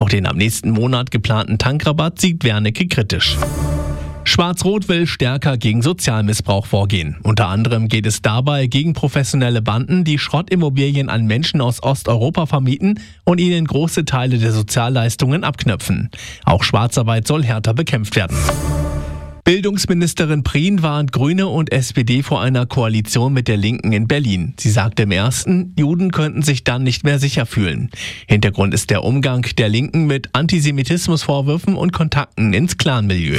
Auch den am nächsten Monat geplanten Tankrabatt sieht Wernicke kritisch. Schwarz-Rot will stärker gegen Sozialmissbrauch vorgehen. Unter anderem geht es dabei gegen professionelle Banden, die Schrottimmobilien an Menschen aus Osteuropa vermieten und ihnen große Teile der Sozialleistungen abknöpfen. Auch Schwarzarbeit soll härter bekämpft werden. Bildungsministerin Prien warnt Grüne und SPD vor einer Koalition mit der Linken in Berlin. Sie sagte im ersten, Juden könnten sich dann nicht mehr sicher fühlen. Hintergrund ist der Umgang der Linken mit Antisemitismusvorwürfen und Kontakten ins Clanmilieu.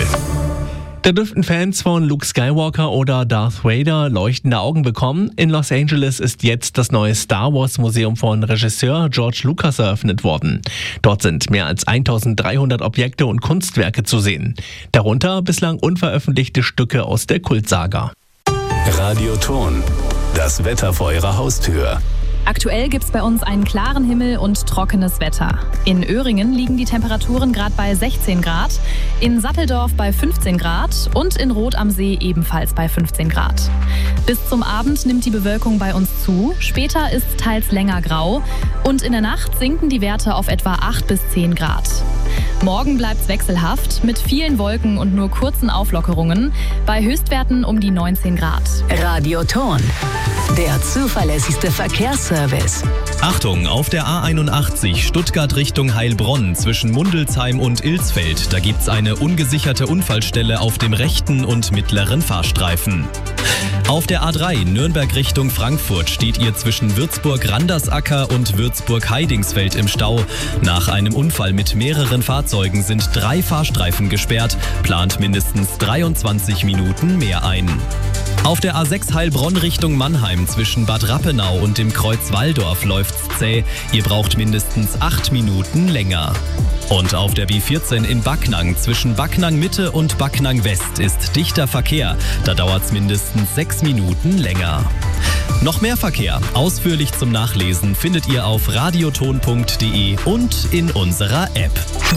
Da dürften Fans von Luke Skywalker oder Darth Vader leuchtende Augen bekommen. In Los Angeles ist jetzt das neue Star Wars Museum von Regisseur George Lucas eröffnet worden. Dort sind mehr als 1300 Objekte und Kunstwerke zu sehen. Darunter bislang unveröffentlichte Stücke aus der Kultsaga. Radioton, das Wetter vor Ihrer Haustür. Aktuell gibt's bei uns einen klaren Himmel und trockenes Wetter. In Öhringen liegen die Temperaturen gerade bei 16 Grad, in Satteldorf bei 15 Grad und in Rot am See ebenfalls bei 15 Grad. Bis zum Abend nimmt die Bewölkung bei uns zu, später ist teils länger grau und in der Nacht sinken die Werte auf etwa 8 bis 10 Grad. Morgen bleibt's wechselhaft mit vielen Wolken und nur kurzen Auflockerungen, bei Höchstwerten um die 19 Grad. Radioton, der zuverlässigste Verkehrsservice. Achtung, auf der A81 Stuttgart Richtung Heilbronn zwischen Mundelsheim und Ilsfeld. Da gibt's eine ungesicherte Unfallstelle auf dem rechten und mittleren Fahrstreifen. Auf der A3 Nürnberg Richtung Frankfurt steht ihr zwischen Würzburg-Randersacker und Würzburg-Heidingsfeld im Stau. Nach einem Unfall mit mehreren Fahrzeugen sind 3 Fahrstreifen gesperrt, plant mindestens 23 Minuten mehr ein. Auf der A6 Heilbronn Richtung Mannheim zwischen Bad Rappenau und dem Kreuz Walldorf läuft's zäh. Ihr braucht mindestens 8 Minuten länger. Und auf der B14 in Backnang zwischen Backnang Mitte und Backnang West ist dichter Verkehr. Da dauert's mindestens 6 Minuten länger. Noch mehr Verkehr, ausführlich zum Nachlesen, findet ihr auf radioton.de und in unserer App.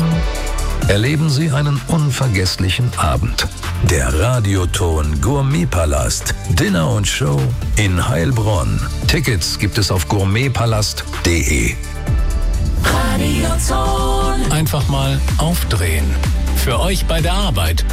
Erleben Sie einen unvergesslichen Abend. Der Radioton Gourmetpalast. Dinner und Show in Heilbronn. Tickets gibt es auf gourmetpalast.de. Radioton. Einfach mal aufdrehen. Für euch bei der Arbeit